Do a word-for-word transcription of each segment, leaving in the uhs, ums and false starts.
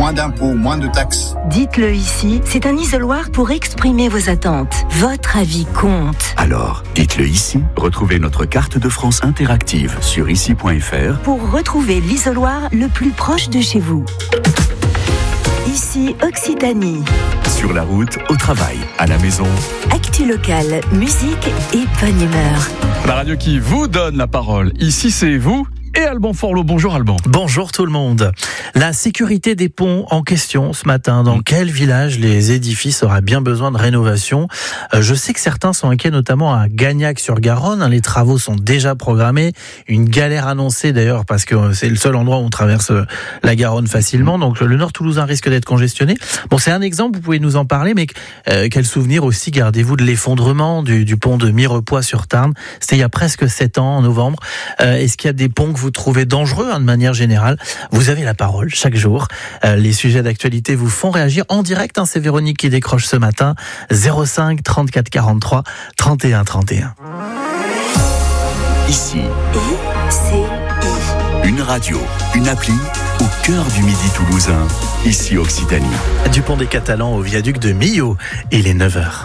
moins d'impôts, moins de taxes. Dites-le ici, c'est un isoloir pour exprimer vos attentes. Votre avis compte. Alors, dites-le ici. Retrouvez notre carte de France interactive sur ici point f r pour retrouver l'isoloir le plus proche de chez vous. Ici Occitanie. Sur la route, au travail, à la maison. Actu locale, musique et bonne humeur. La radio qui vous donne la parole. Ici, c'est vous et Alban Forlot. Bonjour Alban. Bonjour tout le monde. La sécurité des ponts en question ce matin. Dans quel village les édifices auraient bien besoin de rénovation ? euh, Je sais que certains sont inquiets, notamment à Gagnac-sur-Garonne. Les travaux sont déjà programmés. Une galère annoncée d'ailleurs parce que c'est le seul endroit où on traverse la Garonne facilement. Donc le nord toulousain risque d'être congestionné. Bon, c'est un exemple, vous pouvez nous en parler, mais euh, quel souvenir aussi gardez-vous de l'effondrement du, du pont de Mirepoix-sur-Tarn ? C'était il y a presque sept ans, en novembre. Euh, est-ce qu'il y a des ponts que vous trouvez dangereux, hein, de manière générale ? Vous avez la parole chaque jour. Euh, les sujets d'actualité vous font réagir en direct. Hein, c'est Véronique qui décroche ce matin. zéro cinq trente-quatre quarante-trois trente et un trente et un. Ici. I C I. Une radio, une appli au cœur du midi toulousain. Ici Occitanie. Du pont des Catalans au viaduc de Millau. Il est neuf heures.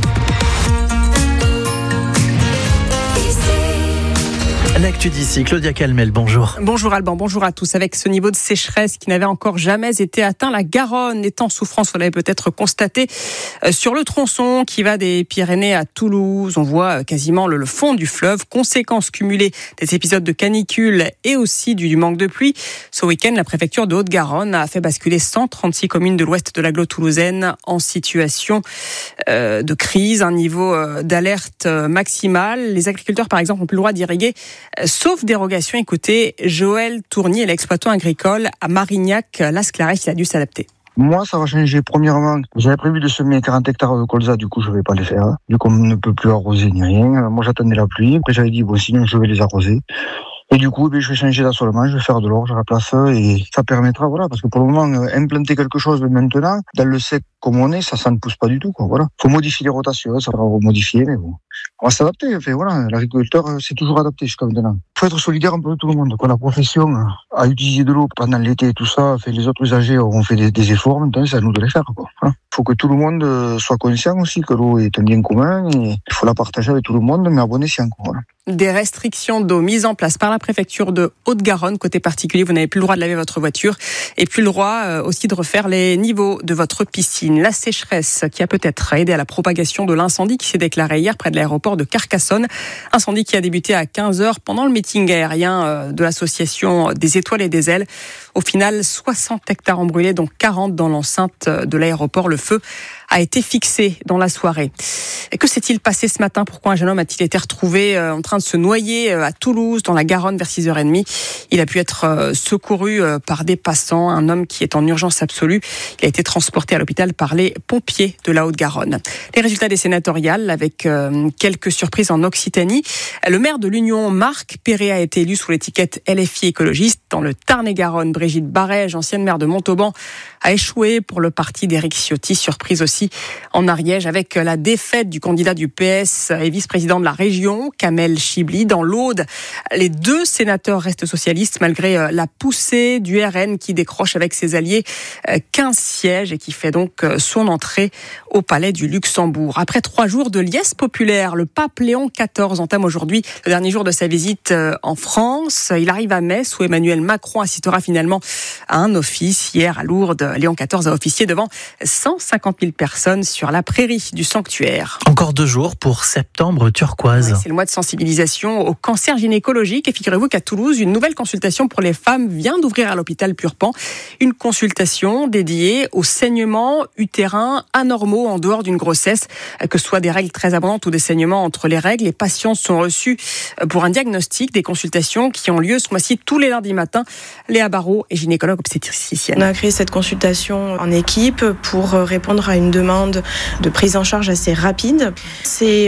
L'actu d'ici, Claudia Calmel, bonjour. Bonjour Alban, bonjour à tous. Avec ce niveau de sécheresse qui n'avait encore jamais été atteint, la Garonne est en souffrance, vous l'avez peut-être constaté. Euh, sur le tronçon qui va des Pyrénées à Toulouse, on voit quasiment le, le fond du fleuve. Conséquence cumulée des épisodes de canicule et aussi du, du manque de pluie. Ce week-end, la préfecture de Haute-Garonne a fait basculer cent trente-six communes de l'ouest de l'agglo toulousaine en situation euh, de crise, un niveau euh, d'alerte maximale. Les agriculteurs, par exemple, n'ont plus le droit d'irriguer, sauf dérogation. Écoutez, Joël Tournier, l'exploitant agricole à Marignac-Las Clares, il a dû s'adapter. Moi, ça va changer. Premièrement, j'avais prévu de semer quarante hectares de colza, du coup, je vais pas les faire. Du coup, on ne peut plus arroser ni rien. Moi, j'attendais la pluie. Après, j'avais dit, bon, sinon, je vais les arroser. Et du coup, je vais changer d'assolement, je vais faire de l'orge à la place et ça permettra, voilà, parce que pour le moment, implanter quelque chose maintenant, dans le sec comme on est, ça, ça ne pousse pas du tout, quoi, voilà. Faut modifier les rotations, ça va modifier, mais bon. On va s'adapter, enfin, voilà. L'agriculteur s'est toujours adapté jusqu'à maintenant. Faut être solidaire un peu de tout le monde, quoi. La profession a utilisé de l'eau pendant l'été et tout ça, enfin, les autres usagers ont fait des, des efforts, maintenant, c'est à nous de les faire, quoi. Hein. Faut que tout le monde soit conscient aussi que l'eau est un bien commun et il faut la partager avec tout le monde, mais à bon escient, quoi, voilà. Des restrictions d'eau mises en place par la préfecture de Haute-Garonne. Côté particulier, vous n'avez plus le droit de laver votre voiture et plus le droit euh, aussi de refaire les niveaux de votre piscine. La sécheresse qui a peut-être aidé à la propagation de l'incendie qui s'est déclaré hier près de l'aéroport de Carcassonne. Incendie qui a débuté à quinze heures pendant le meeting aérien euh, de l'association des Étoiles et des Ailes. Au final, soixante hectares ont brûlé, dont quarante dans l'enceinte de l'aéroport. Le feu a été fixé dans la soirée. Et que s'est-il passé ce matin ? Pourquoi un jeune homme a-t-il été retrouvé en train de se noyer à Toulouse, dans la Garonne, vers six heures trente ? Il a pu être secouru par des passants. Un homme qui est en urgence absolue. Il a été transporté à l'hôpital par les pompiers de la Haute-Garonne. Les résultats des sénatoriales, avec quelques surprises en Occitanie. Le maire de l'Union, Marc Perret, a été élu sous l'étiquette L F I écologiste. Dans le Tarn-et-Garonne, Brigitte Barège, ancienne maire de Montauban, a échoué pour le parti d'Éric Ciotti. Surprise aussi en Ariège avec la défaite du candidat du P S et vice-président de la région, Kamel Chibli. Dans l'Aude, les deux sénateurs restent socialistes malgré la poussée du R N qui décroche avec ses alliés quinze sièges et qui fait donc son entrée au Palais du Luxembourg. Après trois jours de liesse populaire, le pape Léon quatorze entame aujourd'hui le dernier jour de sa visite en France. Il arrive à Metz où Emmanuel Macron assistera finalement à un office. Hier à Lourdes, Léon quatorze a officié devant cent cinquante mille personnes sur la prairie du sanctuaire. Encore deux jours pour septembre turquoise. Oui, c'est le mois de sensibilisation au cancer gynécologique. Et figurez-vous qu'à Toulouse, une nouvelle consultation pour les femmes vient d'ouvrir à l'hôpital Purpan. Une consultation dédiée aux saignements utérins anormaux en dehors d'une grossesse, que ce soit des règles très abondantes ou des saignements entre les règles. Les patients sont reçus pour un diagnostic. Des consultations qui ont lieu ce mois-ci tous les lundis matins. Léa Barrault est gynécologue obstétricienne. On a créé cette consultation en équipe pour répondre à une demande de prise en charge assez rapide. C'est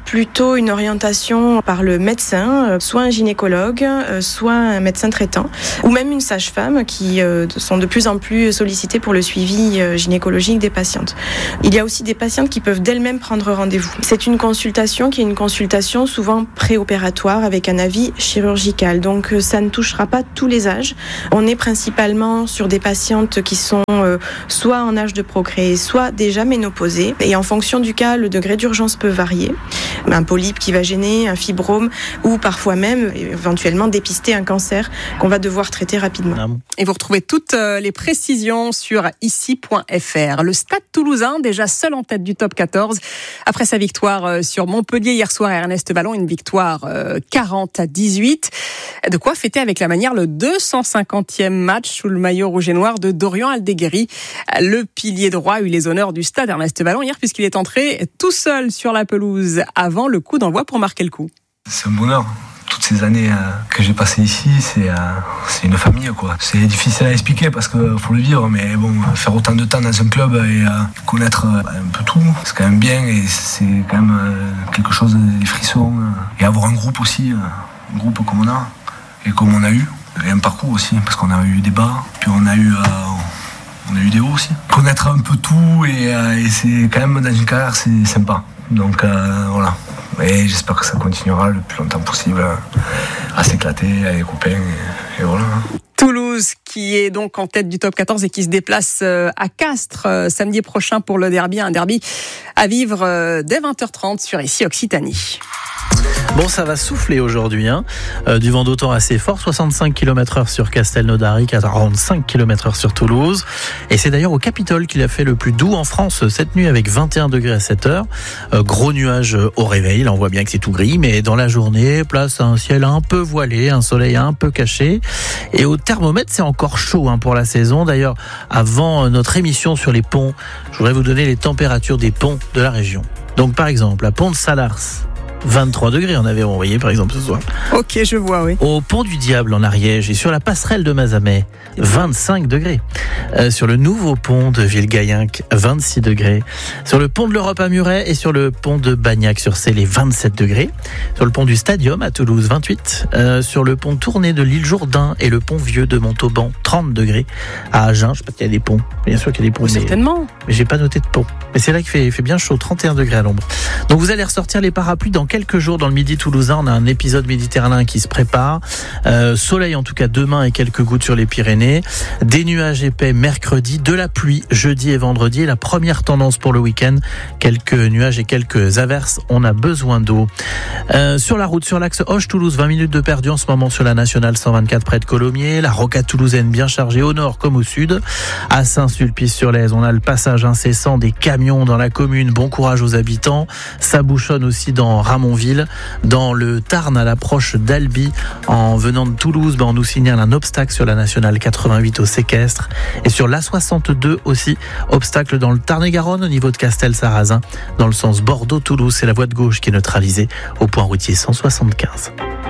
plutôt une orientation par le médecin, soit un gynécologue, soit un médecin traitant, ou même une sage-femme qui sont de plus en plus sollicitées pour le suivi gynécologique des patientes. Il y a aussi des patientes qui peuvent d'elles-mêmes prendre rendez-vous. C'est une consultation qui est une consultation souvent préopératoire avec un avis chirurgical, donc ça ne touchera pas tous les âges. On est principalement sur des patientes qui sont soit en âge de procréer, soit déjà ménopausées, et en fonction du cas, le degré d'urgence peut varier. Un polype qui va gêner, un fibrome, ou parfois même, éventuellement, dépister un cancer qu'on va devoir traiter rapidement. Et vous retrouvez toutes les précisions sur ici point f r. Le Stade Toulousain, déjà seul en tête du top quatorze, après sa victoire sur Montpellier hier soir à Ernest Vallon, une victoire quarante à dix-huit. De quoi fêter avec la manière le deux cent cinquantième match sous le maillot rouge et noir de Dorian Aldeguerri. Le pilier droit a eu les honneurs du Stade Ernest Vallon hier puisqu'il est entré tout seul sur la pelouse avant le coup d'envoi pour marquer le coup. C'est un bonheur. Toutes ces années que j'ai passées ici, c'est, c'est une famille, quoi. C'est difficile à expliquer parce qu'il faut le vivre, mais bon, faire autant de temps dans un club et connaître un peu tout, c'est quand même bien et c'est quand même quelque chose, des frissons. Et avoir un groupe aussi, un groupe comme on a et comme on a eu, et un parcours aussi, parce qu'on a eu des bas, puis on a eu... On a eu des hauts aussi. Connaître un peu tout et, euh, et c'est quand même dans une carrière c'est sympa. Donc euh, voilà. Et j'espère que ça continuera le plus longtemps possible à, à s'éclater avec les copains et, et voilà. Toulouse qui est donc en tête du top quatorze et qui se déplace à Castres euh, samedi prochain pour le derby. Un derby à vivre euh, dès vingt heures trente sur ici Occitanie. Bon, ça va souffler aujourd'hui, hein. euh, du vent d'autant assez fort, soixante-cinq kilomètres heure sur Castelnaudary, quarante-cinq kilomètres heure sur Toulouse. Et c'est d'ailleurs au Capitole qu'il a fait le plus doux en France cette nuit avec vingt et un degrés à sept heures. Euh, gros nuages au réveil, là on voit bien que c'est tout gris, mais dans la journée, place à un ciel un peu voilé, un soleil un peu caché. Et au thermomètre, c'est encore chaud hein, pour la saison. D'ailleurs, avant notre émission sur les ponts, je voudrais vous donner les températures des ponts de la région. Donc par exemple, à Pont de Salars, vingt-trois degrés en Aveyron, vous voyez par exemple ce soir. Ok, je vois, oui. Au Pont du Diable en Ariège et sur la passerelle de Mazamet, vingt-cinq degrés. Euh, sur le nouveau pont de Villegayenc, vingt-six degrés. Sur le pont de l'Europe à Muret et sur le pont de Bagnac sur Célé, vingt-sept degrés. Sur le pont du Stadium à Toulouse, vingt-huit. Euh, sur le pont tourné de l'île Jourdain et le pont vieux de Montauban, trente degrés. À Agen, je sais pas s'il y a des ponts. Bien sûr qu'il y a des ponts. Mais, certainement. Mais j'ai pas noté de pont. Mais c'est là qu'il fait, fait bien chaud, trente et un degrés à l'ombre. Donc vous allez ressortir les parapluies dans quelques jours dans le Midi toulousain. On a un épisode méditerranéen qui se prépare. Euh, soleil en tout cas demain et quelques gouttes sur les Pyrénées. Des nuages épais mercredi, de la pluie jeudi et vendredi. Et la première tendance pour le week-end, quelques nuages et quelques averses. On a besoin d'eau. Euh, sur la route, sur l'axe Auch-Toulouse, vingt minutes de perdu en ce moment sur la nationale cent vingt-quatre près de Colomiers. La rocade toulousaine bien chargée au nord comme au sud. À Saint-Sulpice-sur-Lèze, on a le passage incessant des camions dans la commune. Bon courage aux habitants. Ça bouchonne aussi dans Ramonville. Dans le Tarn, à l'approche d'Albi, en venant de Toulouse, ben on nous signale un obstacle sur la nationale quatre-vingt-huit au séquestre. Et sur l'A soixante-deux aussi, obstacle dans le Tarn-et-Garonne au niveau de Castel-Sarrazin. Dans le sens Bordeaux-Toulouse, c'est la voie de gauche qui est neutralisée au point routier cent soixante-quinze.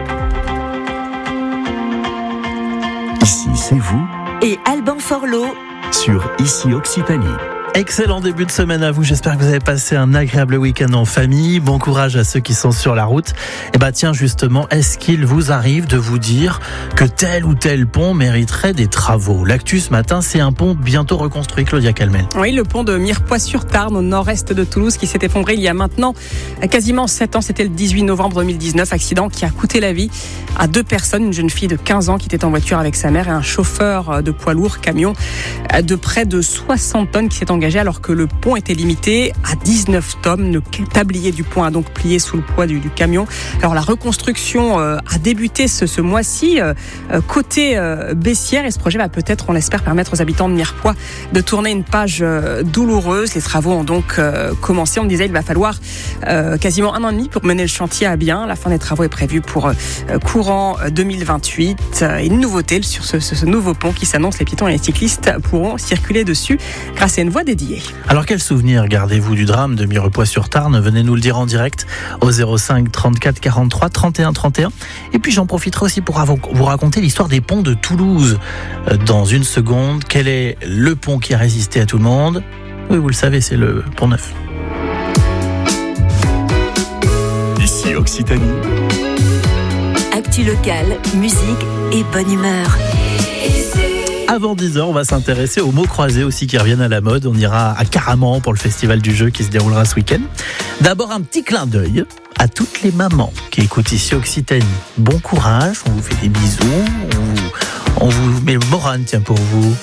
Ici, c'est vous. Et Alban Forlot Sur Ici Occitanie. Excellent début de semaine à vous, j'espère que vous avez passé un agréable week-end en famille. Bon courage à ceux qui sont sur la route. Et bah tiens justement, est-ce qu'il vous arrive de vous dire que tel ou tel pont mériterait des travaux? L'actu ce matin, c'est un pont bientôt reconstruit, Claudia Calmel. Oui, le pont de Mirepoix-sur-Tarn au nord-est de Toulouse qui s'est effondré il y a maintenant quasiment sept ans, c'était le dix-huit novembre deux mille dix-neuf, accident qui a coûté la vie à deux personnes, une jeune fille de quinze ans qui était en voiture avec sa mère et un chauffeur de poids lourd camion de près de soixante tonnes qui s'est engagé alors que le pont était limité à dix-neuf tonnes. Le tablier du pont a donc plié sous le poids du, du camion. Alors la reconstruction euh, a débuté ce, ce mois-ci euh, côté euh, Bessières et ce projet va peut-être, on l'espère, permettre aux habitants de Mirepoix de tourner une page euh, douloureuse. Les travaux ont donc euh, commencé. On me disait il va falloir euh, quasiment un an et demi pour mener le chantier à bien. La fin des travaux est prévue pour euh, courant deux mille vingt-huit. Euh, une nouveauté sur ce, ce, ce nouveau pont qui s'annonce. Les piétons et les cyclistes pourront circuler dessus grâce à une voie dédiée. Alors quel souvenir gardez-vous du drame de Mirepoix-sur-Tarn? Venez nous le dire en direct au zéro cinq trente-quatre quarante-trois trente et un trente et un. Et puis j'en profiterai aussi pour vous raconter l'histoire des ponts de Toulouse. Dans une seconde, quel est le pont qui a résisté à tout le monde? Oui, vous le savez, c'est le Pont Neuf. Ici Occitanie. Actu locale, musique et bonne humeur. Avant dix heures, on va s'intéresser aux mots croisés aussi qui reviennent à la mode. On ira à Caraman pour le festival du jeu qui se déroulera ce week-end. D'abord, un petit clin d'œil à toutes les mamans qui écoutent ici Occitanie. Bon courage, on vous fait des bisous, on vous, on vous met le Morane, tiens, pour vous.